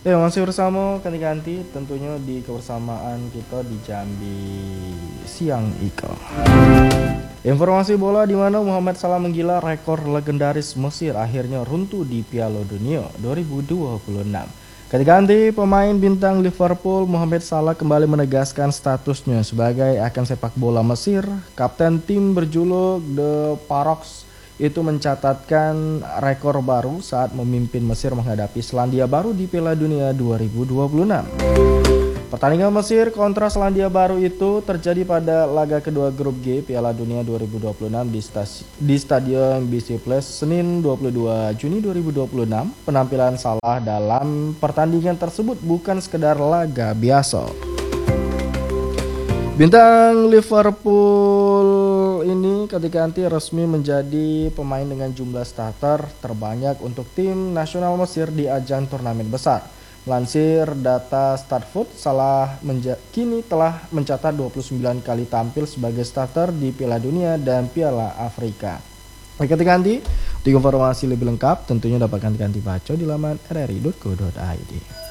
Ya, masih bersama ganti-ganti tentunya di kebersamaan kita di Jambi Siang Ika. Informasi bola di mana Muhammad Salah menggila rekor legendaris Mesir akhirnya runtuh di Piala Dunia 2026. Ganti-ganti pemain bintang Liverpool Mohamed Salah kembali menegaskan statusnya sebagai ikon sepak bola Mesir. Kapten tim berjuluk The Parox itu mencatatkan rekor baru saat memimpin Mesir menghadapi Selandia Baru di Piala Dunia 2026. Pertandingan Mesir kontra Selandia Baru itu terjadi pada laga kedua grup G Piala Dunia 2026 di Stadion BC Place Senin 22 Juni 2026. Penampilan Salah dalam pertandingan tersebut bukan sekedar laga biasa. Bintang Liverpool ini ketika nanti resmi menjadi pemain dengan jumlah starter terbanyak untuk tim nasional Mesir di ajang turnamen besar. Melansir data Statfoot, Salah kini telah mencatat 29 kali tampil sebagai starter di Piala Dunia dan Piala Afrika. Ketika nanti, untuk informasi lebih lengkap tentunya dapat ganti baca di laman rri.co.id.